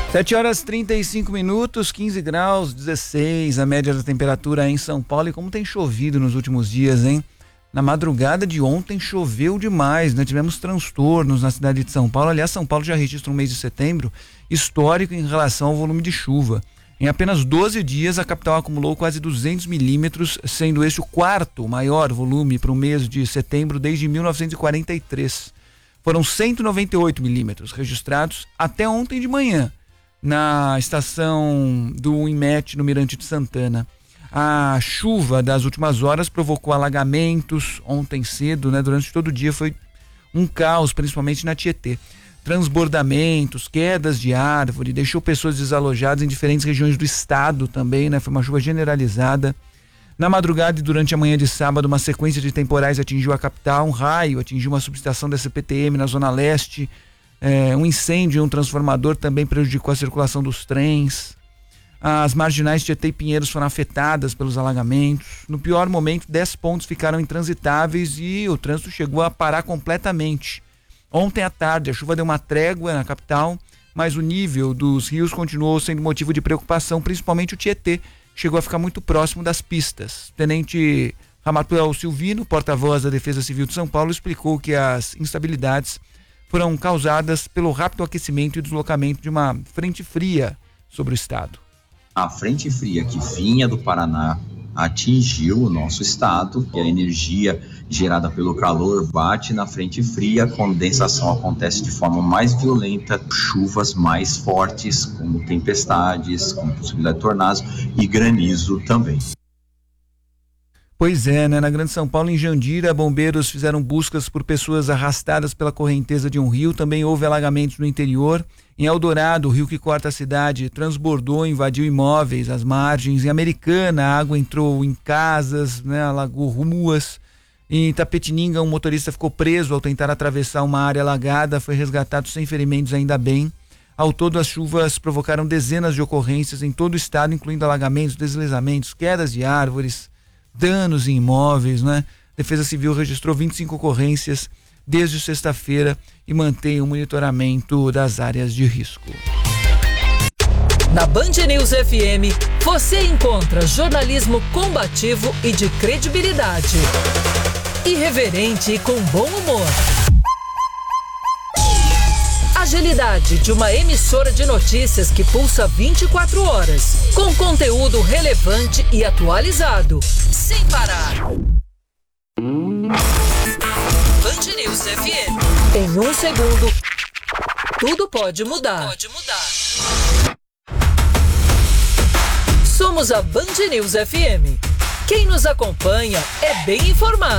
7h35, 15 graus, 16, a média da temperatura em São Paulo. E como tem chovido nos últimos dias, hein? Na madrugada de ontem choveu demais, né? Tivemos transtornos na cidade de São Paulo. Aliás, São Paulo já registra um mês de setembro histórico em relação ao volume de chuva. Em apenas 12 dias, a capital acumulou quase 200 milímetros, sendo este o quarto maior volume para o mês de setembro desde 1943. Foram 198 milímetros registrados até ontem de manhã, na estação do INMET, no Mirante de Santana. A chuva das últimas horas provocou alagamentos ontem cedo, né? Durante todo o dia foi um caos, principalmente na Tietê. Transbordamentos, quedas de árvore, deixou pessoas desalojadas em diferentes regiões do estado também, né? Foi uma chuva generalizada. Na madrugada e durante a manhã de sábado, uma sequência de temporais atingiu a capital. Um raio atingiu uma subestação da CPTM na Zona Leste. Um incêndio em um transformador também prejudicou a circulação dos trens. As marginais Tietê e Pinheiros foram afetadas pelos alagamentos. No pior momento, 10 pontos ficaram intransitáveis e o trânsito chegou a parar completamente. Ontem à tarde, a chuva deu uma trégua na capital, mas o nível dos rios continuou sendo motivo de preocupação, principalmente o Tietê, chegou a ficar muito próximo das pistas. Tenente Ramatuel Silvino, porta-voz da Defesa Civil de São Paulo, explicou que as instabilidades foram causadas pelo rápido aquecimento e deslocamento de uma frente fria sobre o estado. A frente fria que vinha do Paraná atingiu o nosso estado, e a energia gerada pelo calor bate na frente fria, a condensação acontece de forma mais violenta, chuvas mais fortes, como tempestades, com possibilidade de tornados e granizo também. Pois é, né? Na Grande São Paulo, em Jandira, bombeiros fizeram buscas por pessoas arrastadas pela correnteza de um rio. Também houve alagamentos no interior. Em Eldorado, o rio que corta a cidade transbordou, invadiu imóveis, as margens. Em Americana, a água entrou em casas, né? Alagou ruas. Em Itapetininga, um motorista ficou preso ao tentar atravessar uma área alagada, foi resgatado sem ferimentos, ainda bem. Ao todo, as chuvas provocaram dezenas de ocorrências em todo o estado, incluindo alagamentos, deslizamentos, quedas de árvores, danos em imóveis, né? Defesa Civil registrou 25 ocorrências desde sexta-feira e mantém o monitoramento das áreas de risco. Na Band News FM, você encontra jornalismo combativo e de credibilidade. Irreverente e com bom humor. Agilidade de uma emissora de notícias que pulsa 24 horas, com conteúdo relevante e atualizado, sem parar. Band News FM. Em um segundo, tudo pode mudar. Somos a Band News FM. Quem nos acompanha é bem informado.